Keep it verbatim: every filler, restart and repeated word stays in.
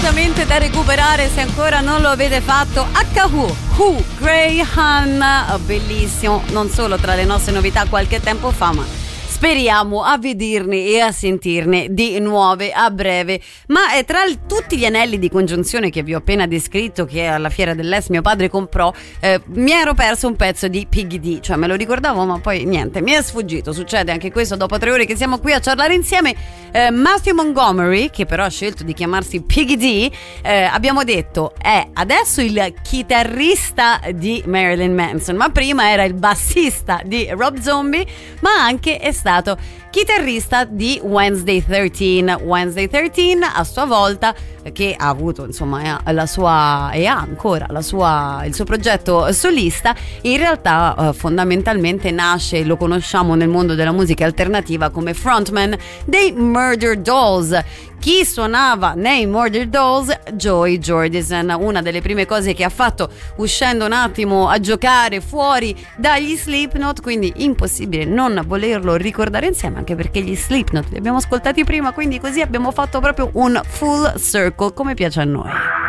assolutamente da recuperare se ancora non lo avete fatto. H U Who Greyhound, bellissimo, non solo tra le nostre novità qualche tempo fa, ma speriamo a vederne e a sentirne di nuove a breve. Ma eh, tra il, tutti gli anelli di congiunzione che vi ho appena descritto, che alla Fiera dell'Est mio padre comprò, eh, mi ero perso un pezzo di Piggy D, cioè me lo ricordavo ma poi niente, mi è sfuggito. Succede anche questo dopo tre ore che siamo qui a parlare insieme. eh, Matthew Montgomery, che però ha scelto di chiamarsi Piggy D, eh, abbiamo detto è adesso il chitarrista di Marilyn Manson, ma prima era il bassista di Rob Zombie, ma anche è stato chitarrista di Wednesday tredici. Wednesday tredici a sua volta, che ha avuto insomma la sua e ha ancora la sua, il suo progetto solista, in realtà eh, fondamentalmente nasce, lo conosciamo nel mondo della musica alternativa come frontman dei Murder Dolls. Chi suonava nei Murder Dolls? Joey Jordison, una delle prime cose che ha fatto uscendo un attimo a giocare fuori dagli Slipknot, quindi impossibile non volerlo ricordare insieme, anche perché gli Slipknot li abbiamo ascoltati prima, quindi così abbiamo fatto proprio un full circle come piace a noi.